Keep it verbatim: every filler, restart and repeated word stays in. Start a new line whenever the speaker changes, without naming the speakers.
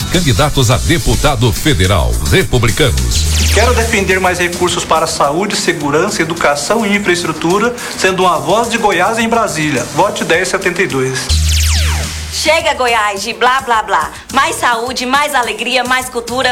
candidatos a deputado federal, republicanos.
Quero defender mais recursos para saúde, segurança, educação e infraestrutura, sendo uma voz de Goiás em Brasília. Vote dez setenta e dois.
Chega, Goiás, de blá blá blá. Mais saúde, mais alegria, mais cultura.